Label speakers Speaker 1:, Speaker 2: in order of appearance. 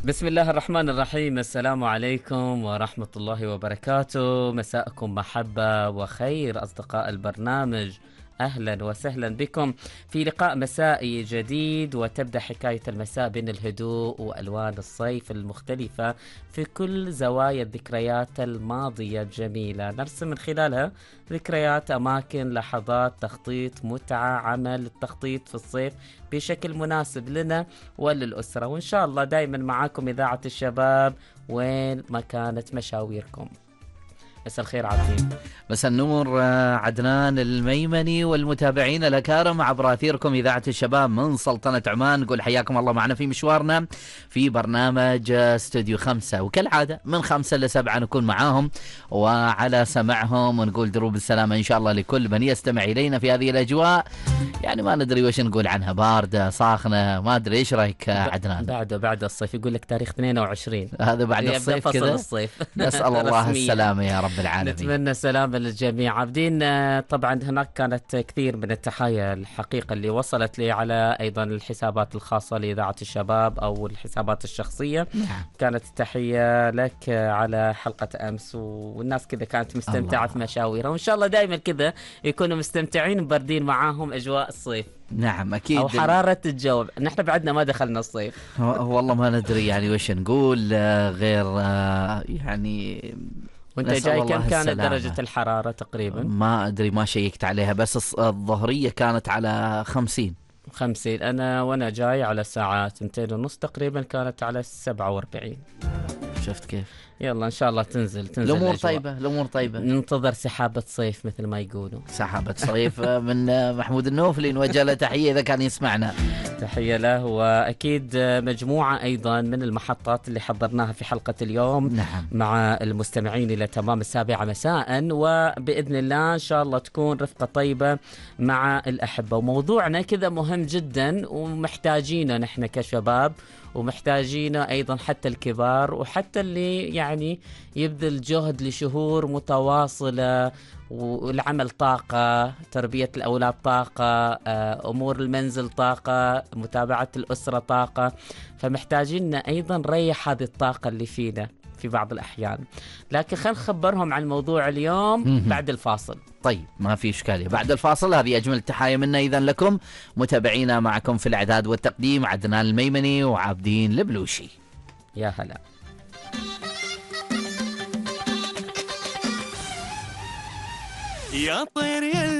Speaker 1: بسم الله الرحمن الرحيم. السلام عليكم ورحمة الله وبركاته. مساءكم محبة وخير أصدقاء البرنامج، أهلا وسهلا بكم في لقاء مسائي جديد. وتبدأ حكاية المساء بين الهدوء وألوان الصيف المختلفة في كل زوايا الذكريات الماضية الجميلة، نرسم من خلالها ذكريات، أماكن، لحظات، تخطيط، متعة، عمل التخطيط في الصيف بشكل مناسب لنا وللأسرة. وإن شاء الله دايما معاكم إذاعة الشباب وين ما كانت مشاويركم. مساء الخير عظيم.
Speaker 2: مساء النور عدنان الميمني والمتابعين الأكارم عبر أثيركم إذاعة الشباب من سلطنة عمان. نقول حياكم الله معنا في مشوارنا في برنامج استوديو 5، وكالعادة من 5 ل 7 نكون معاهم وعلى سمعهم، ونقول دروب السلامة إن شاء الله لكل من يستمع إلينا في هذه الأجواء. يعني ما ندري وش نقول عنها، باردة صاخنة، ما أدري إيش رأيك عدنان؟
Speaker 1: بعد الصيف، يقول لك تاريخ 22
Speaker 2: هذا بعد الصيف كذا.
Speaker 1: الصيف.
Speaker 2: نسأل الله السلامة يا رب العالمين.
Speaker 1: نتمنى سلامة للجميع. عابدين طبعا هناك كانت كثير من التحايا الحقيقة اللي وصلت لي على أيضا الحسابات الخاصة لإذاعة الشباب أو الحسابات الشخصية. كانت التحية لك على حلقة أمس، والناس كذا كانت مستمتعة في مشاويرها، وإن شاء الله دائما كذا يكونوا مستمتعين وبردين معاهم أجواء الصيف.
Speaker 2: نعم أكيد،
Speaker 1: أو حرارة الجو. نحن بعدنا ما دخلنا الصيف.
Speaker 2: والله ما ندري يعني وش نقول غير يعني.
Speaker 1: وانت جاي كم كانت درجة الحرارة تقريبا؟
Speaker 2: ما أدري، ما شيكت عليها، بس الظهرية كانت على 50.
Speaker 1: وانا جاي على الساعة 2:30 تقريبا كانت على 47.
Speaker 2: شفت كيف؟
Speaker 1: يلا ان شاء الله تنزل
Speaker 2: الامور طيبة.
Speaker 1: ننتظر سحابة صيف مثل ما يقولوا.
Speaker 2: سحابة صيف من محمود النوفلي، نوجه له تحية اذا كان يسمعنا.
Speaker 1: تحية له. واكيد مجموعة ايضا من المحطات اللي حضرناها في حلقة اليوم.
Speaker 2: نعم.
Speaker 1: مع المستمعين الى تمام 7 مساء، وباذن الله ان شاء الله تكون رفقة طيبة مع الاحبة. وموضوعنا كذا مهم جدا ومحتاجينه نحن كشباب، ومحتاجين أيضا حتى الكبار، وحتى اللي يعني يبذل جهد لشهور متواصلة، والعمل طاقة، تربية الأولاد طاقة، أمور المنزل طاقة، متابعة الأسرة طاقة. فمحتاجين أيضا نريح هذه الطاقة اللي فينا في بعض الأحيان. لكن خلينا نخبرهم عن الموضوع اليوم بعد الفاصل.
Speaker 2: طيب ما في إشكالية، بعد الفاصل. هذه أجمل التحايا منا إذن لكم متابعينا. معكم في الإعداد والتقديم عدنان الميمني وعابدين البلوشي.
Speaker 1: يا هلا.
Speaker 3: يا طير